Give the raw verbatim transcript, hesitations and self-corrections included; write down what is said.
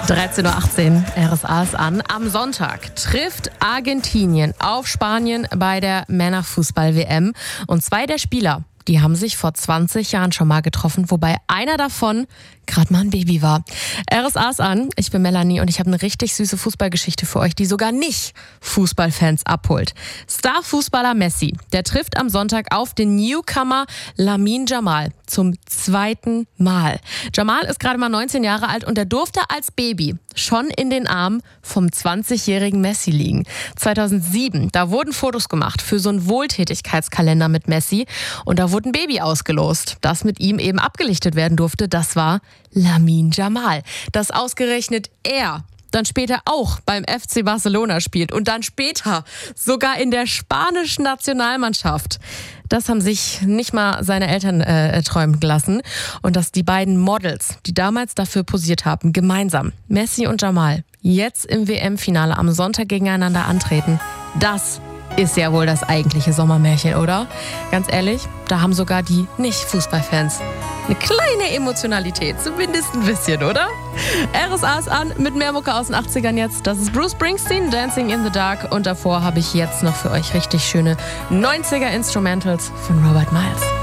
dreizehn Uhr achtzehn, R S A ist an. Am Sonntag trifft Argentinien auf Spanien bei der Männerfußball-W M. Und zwei der Spieler, die haben sich vor zwanzig Jahren schon mal getroffen, wobei einer davon gerade mal ein Baby war. R S A ist an, ich bin Melanie und ich habe eine richtig süße Fußballgeschichte für euch, die sogar nicht Fußballfans abholt. Starfußballer Messi, der trifft am Sonntag auf den Newcomer Lamine Yamal zum zweiten Mal. Yamal ist gerade mal neunzehn Jahre alt und er durfte als Baby schon in den Armen vom zwanzigjährigen Messi liegen. zweitausendsieben, da wurden Fotos gemacht für so einen Wohltätigkeitskalender mit Messi und da wurde ein Baby ausgelost, das mit ihm eben abgelichtet werden durfte. Das war Lamine Yamal. Dass ausgerechnet er dann später auch beim F C Barcelona spielt und dann später sogar in der spanischen Nationalmannschaft. Das haben sich nicht mal seine Eltern äh, träumen gelassen. Und dass die beiden Models, die damals dafür posiert haben, gemeinsam, Messi und Yamal, jetzt im W M-Finale am Sonntag gegeneinander antreten, das ist ja wohl das eigentliche Sommermärchen, oder? Ganz ehrlich, da haben sogar die Nicht-Fußballfans eine kleine Emotionalität, zumindest ein bisschen, oder? R S A ist an mit mehr Mucke aus den achtzigern jetzt. Das ist Bruce Springsteen, Dancing in the Dark. Und davor habe ich jetzt noch für euch richtig schöne neunziger Instrumentals von Robert Miles.